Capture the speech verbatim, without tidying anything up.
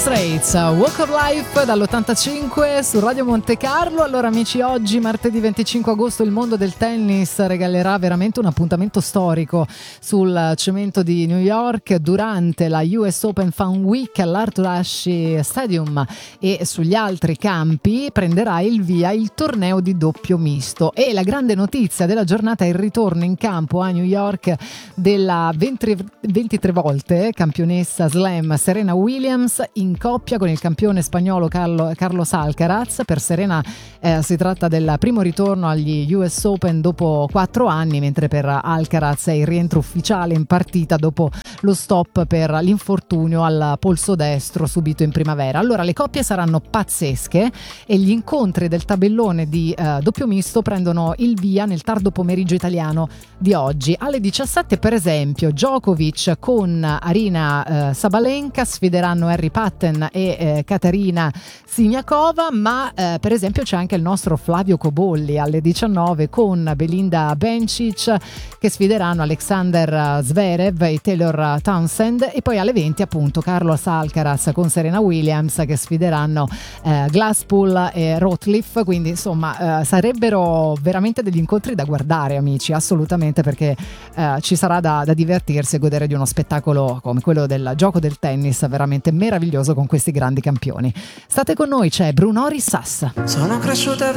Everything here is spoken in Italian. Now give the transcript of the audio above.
Straits, Walk of Life dall'ottantacinque su Radio Monte Carlo. Allora amici, oggi martedì venticinque agosto il mondo del tennis regalerà veramente un appuntamento storico sul cemento di New York durante la U S Open Fan Week all'Arthur Ashe Stadium, e sugli altri campi prenderà il via il torneo di doppio misto. E la grande notizia della giornata è il ritorno in campo a New York della venti, ventitré volte campionessa slam Serena Williams in coppia con il campione spagnolo Carlo, Carlos Alcaraz. Per Serena eh, si tratta del primo ritorno agli U S Open dopo quattro anni, mentre per Alcaraz è il rientro ufficiale in partita dopo lo stop per l'infortunio al polso destro subito in primavera. Allora le coppie saranno pazzesche e gli incontri del tabellone di eh, doppio misto prendono il via nel tardo pomeriggio italiano di oggi. Alle diciassette per esempio Djokovic con Arina eh, Sabalenka sfideranno Harry Patten e eh, Katarina Siniakova, ma eh, per esempio c'è anche il nostro Flavio Cobolli alle diciannove con Belinda Bencic che sfideranno Alexander Zverev e Taylor Townsend, e poi alle venti appunto Carlos Alcaraz con Serena Williams che sfideranno eh, Glasspool e Ratcliffe. Quindi insomma eh, sarebbero veramente degli incontri da guardare amici, assolutamente, perché eh, ci sarà da, da divertirsi e godere di uno spettacolo come quello del gioco del tennis veramente meraviglioso con questi grandi campioni. State con noi, c'è Brunori Sassa. Sono cresciuta